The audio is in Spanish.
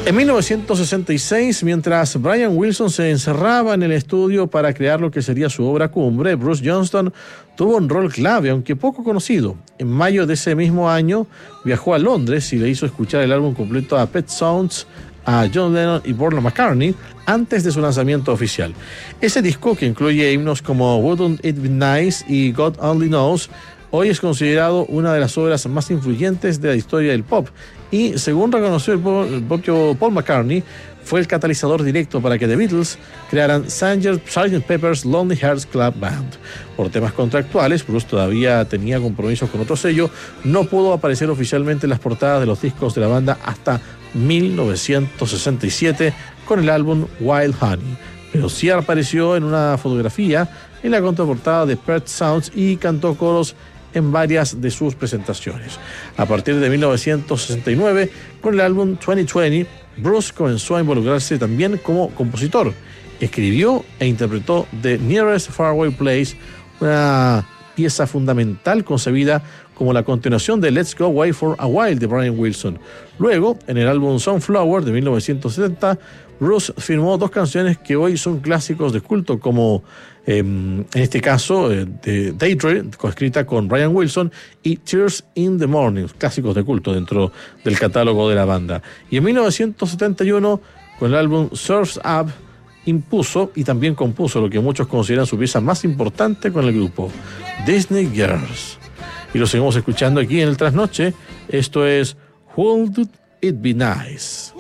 En 1966, mientras Brian Wilson se encerraba en el estudio para crear lo que sería su obra cumbre, Bruce Johnston tuvo un rol clave, aunque poco conocido. En mayo de ese mismo año viajó a Londres y le hizo escuchar el álbum completo a Pet Sounds, a John Lennon y Paul McCartney antes de su lanzamiento oficial. Ese disco, que incluye himnos como Wouldn't It Be Nice y God Only Knows, hoy es considerado una de las obras más influyentes de la historia del pop y, según reconoció el propio Paul McCartney, fue el catalizador directo para que The Beatles crearan Sgt. Pepper's Lonely Hearts Club Band. Por temas contractuales, Bruce todavía tenía compromisos con otro sello, no pudo aparecer oficialmente en las portadas de los discos de la banda hasta 1967 con el álbum Wild Honey, pero sí apareció en una fotografía en la contraportada de Pet Sounds y cantó coros en varias de sus presentaciones. A partir de 1969, con el álbum 2020, Bruce comenzó a involucrarse también como compositor. Escribió e interpretó The Nearest Faraway Place, una pieza fundamental concebida como la continuación de Let's Go Away for a While de Brian Wilson. Luego, en el álbum Sunflower de 1970, Bruce firmó dos canciones que hoy son clásicos de culto, como en este caso de Daydream, coescrita con Brian Wilson, y Tears in the Morning, clásicos de culto dentro del catálogo de la banda. Y en 1971, con el álbum Surf's Up, impuso y también compuso lo que muchos consideran su pieza más importante con el grupo, Disney Girls. Y lo seguimos escuchando aquí en el Trasnoche. Esto es Wouldn't It Be Nice.